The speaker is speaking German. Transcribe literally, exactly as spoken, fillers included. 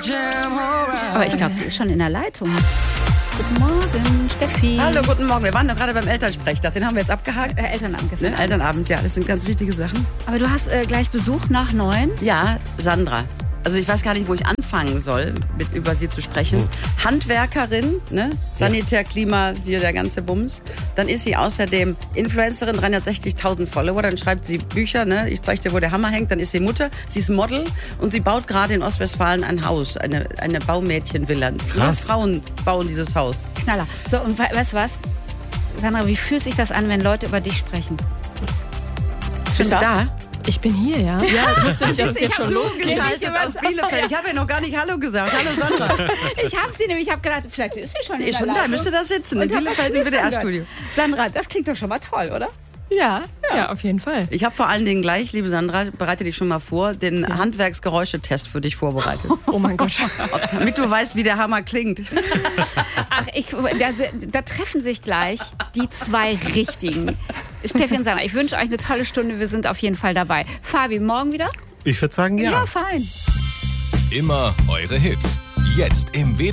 Aber ich glaube, sie ist schon in der Leitung. Guten Morgen, Steffi. Hallo, guten Morgen. Wir waren doch gerade beim Elternsprechtag. Den haben wir jetzt abgehakt. Äh, Elternabend gestern. Ne? Elternabend, ja, das sind ganz wichtige Sachen. Aber du hast äh, gleich Besuch nach neun? Ja, Sandra. Also ich weiß gar nicht, wo ich anfangen soll, mit über sie zu sprechen. Oh. Handwerkerin, ne? Sanitär, Klima, hier der ganze Bums. Dann ist sie außerdem Influencerin, dreihundertsechzigtausend Follower. Dann schreibt sie Bücher, ne? Ich zeige dir, wo der Hammer hängt. Dann ist sie Mutter, sie ist Model und sie baut gerade in Ostwestfalen ein Haus, eine, eine Baumädchenvilla. Nur Frauen bauen dieses Haus. Knaller. So, und we- weißt du was? Sandra, wie fühlt sich das an, wenn Leute über dich sprechen? Bist du da? Ich bin hier, ja. Ja, ich wusste nicht, dass es jetzt schon losgeht. Zugeschaltet aus Bielefeld. Ich habe ja noch gar nicht Hallo gesagt. Hallo Sandra. Ich habe sie nämlich, ich habe gedacht, vielleicht ist sie schon in Ist der schon da, Leitung. müsste da sitzen. Und In Bielefeld im W D R-Studio. Sandra, das klingt doch schon mal toll, oder? Ja, ja, ja, auf jeden Fall. Ich habe vor allen Dingen gleich, liebe Sandra, bereite dich schon mal vor, den ja. Handwerksgeräuschetest für dich vorbereitet. Oh mein Gott. Damit du weißt, wie der Hammer klingt. Ach, ich, da, da treffen sich gleich die zwei Richtigen. Steffi und Sandra, ich wünsche euch eine tolle Stunde. Wir sind auf jeden Fall dabei. Fabi, morgen wieder? Ich würde sagen, ja. Ja, fein. Immer eure Hits. Jetzt im W D R.